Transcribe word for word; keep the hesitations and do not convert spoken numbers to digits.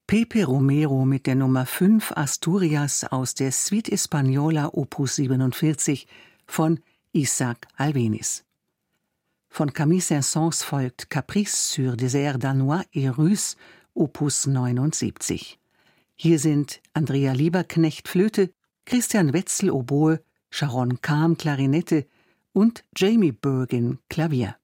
Pepe Romero mit der Nummer fünf Asturias aus der Suite Española Opus siebenundvierzig von Isaac Albéniz. Von Camille Saint-Saëns folgt Caprice sur des airs danois et russes Opus neunundsiebzig. Hier sind Andrea Lieberknecht Flöte, Christian Wetzel Oboe, Sharon Kahn Klarinette und Jamie Bergin Klavier.